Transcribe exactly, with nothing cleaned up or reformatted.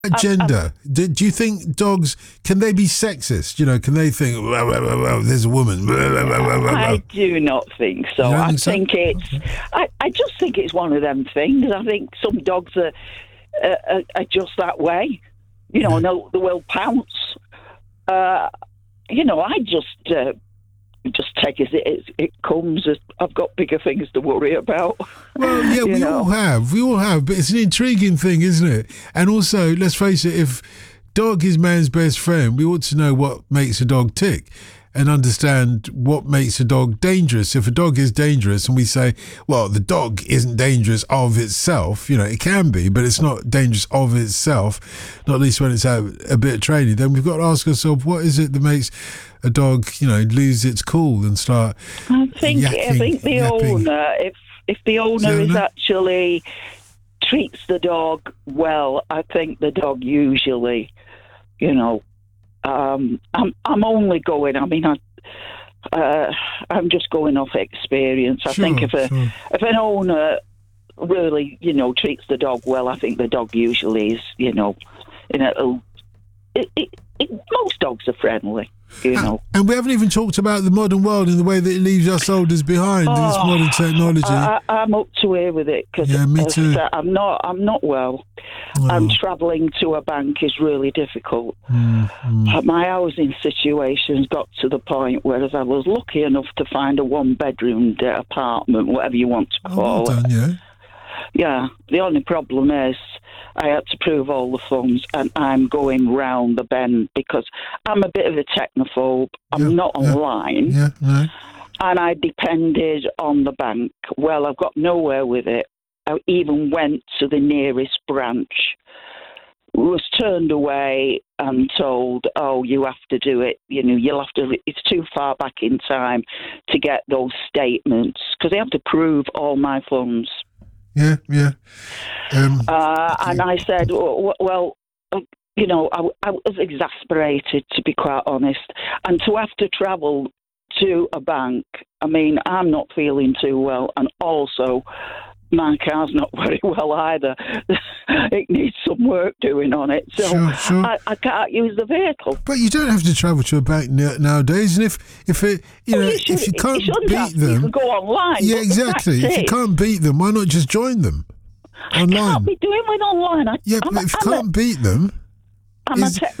Gender. Do, do you think dogs, can they be sexist? You know, can they think, well, well, well, well, there's a woman? Well, well, well, well, well. I do not think so. You don't I think so? think it's. Okay. I, I just think it's one of them things. I think some dogs are uh, are, are just that way. You know, Yeah. no, they will pounce. Uh, you know, I just uh, just take as it as it comes. I've got bigger things to worry about. Well, yeah, You we know. all have. We all have. But it's an intriguing thing, isn't it? And also, let's face it, if dog is man's best friend, we ought to know what makes a dog tick and understand what makes a dog dangerous. If a dog is dangerous and we say, well, the dog isn't dangerous of itself, you know, it can be, but it's not dangerous of itself, not least when it's had a bit of training, then we've got to ask ourselves, what is it that makes a dog, you know, lose its cool and start I think I yakking, think the yapping? owner, if if the owner The is owner? actually treats the dog well, I think the dog usually, you know, um, I'm I'm only going. I mean, I, uh, I'm just going off experience. I Sure, think if a sure. if an owner really, you know, treats the dog well, I think the dog usually is, you know, in a. It, it, it, most dogs are friendly, you know. And we haven't even talked about the modern world and the way that it leaves us soldiers behind in this Oh, modern technology. I, I, I'm up to here with it because Yeah, me too. I'm not. I'm not well. Oh. And travelling to a bank is really difficult. Mm, mm. Uh, My housing situation's got to the point where I was lucky enough to find a one-bedroom apartment, whatever you want to Oh, call well it. done, yeah. Yeah. The only problem is I had to prove all the funds, and I'm going round the bend because I'm a bit of a technophobe. I'm Yeah, not yeah. online. Yeah, no. And I depended on the bank. Well, I've got nowhere with it. I even went to the nearest branch, was turned away and told, oh, you have to do it. You know, you'll have to, it's too far back in time to get those statements because they have to prove all my funds. Yeah, yeah. Um, Uh, and I said, well, well uh, you know, I, I was exasperated, to be quite honest. And to have to travel to a bank, I mean, I'm not feeling too well. And also, my car's not very well either. It needs some work doing on it. So Sure, sure. I, I can't use the vehicle. But you don't have to travel to a bank n- nowadays, and if if it you Well, know you should- if you can't shouldn't beat have to. You them, can go online. yeah, but the exactly. fact If you is, can't beat them, why not just join them I online? can't be doing with online. I, Yeah, I'm, but if you I'm, can't beat them, a, I'm is- a